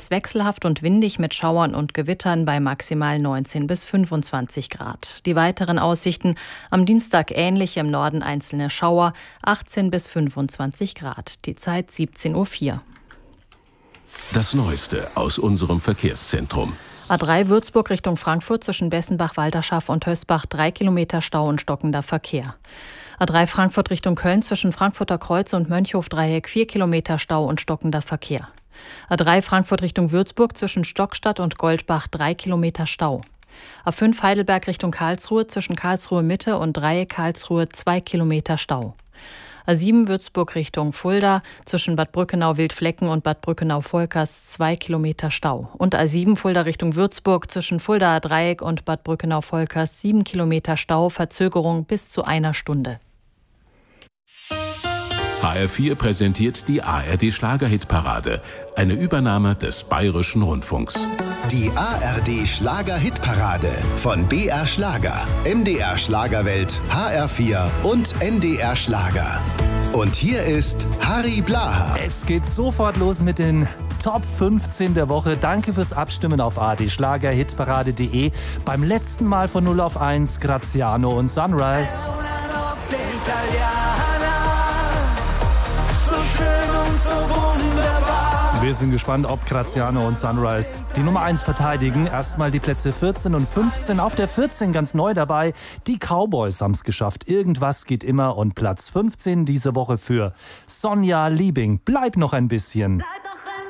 ist wechselhaft und windig mit Schauern und Gewittern bei maximal 19 bis 25 Grad. Die weiteren Aussichten: am Dienstag ähnlich, im Norden einzelne Schauer, 18 bis 25 Grad. Die Zeit 17:04 Uhr. Das Neueste aus unserem Verkehrszentrum. A3 Würzburg Richtung Frankfurt zwischen Bessenbach, Walterschaft und Hösbach 3 Kilometer Stau und stockender Verkehr. A3 Frankfurt Richtung Köln zwischen Frankfurter Kreuz und Mönchhof-Dreieck 4 Kilometer Stau und stockender Verkehr. A3 Frankfurt Richtung Würzburg zwischen Stockstadt und Goldbach 3 Kilometer Stau. A5 Heidelberg Richtung Karlsruhe zwischen Karlsruhe Mitte und Dreieck Karlsruhe 2 Kilometer Stau. A7 Würzburg Richtung Fulda zwischen Bad Brückenau-Wildflecken und Bad Brückenau-Volkers 2 Kilometer Stau. Und A7 Fulda Richtung Würzburg zwischen Fuldaer Dreieck und Bad Brückenau-Volkers 7 Kilometer Stau, Verzögerung bis zu einer Stunde. HR4 präsentiert die ARD-Schlager-Hitparade, eine Übernahme des Bayerischen Rundfunks. Die ARD-Schlager-Hitparade von BR Schlager, MDR Schlagerwelt, HR4 und NDR Schlager. Und hier ist Harry Blaha. Es geht sofort los mit den Top 15 der Woche. Danke fürs Abstimmen auf ardschlagerhitparade.de. Beim letzten Mal von 0 auf 1 Graziano und Sunrise. Wir sind gespannt, ob Graziano und Sunrise die Nummer 1 verteidigen. Erstmal die Plätze 14 und 15. Auf der 14 ganz neu dabei. Die Cowboys haben es geschafft. Irgendwas geht immer. Und Platz 15 diese Woche für Sonja Liebing. Bleib noch ein bisschen.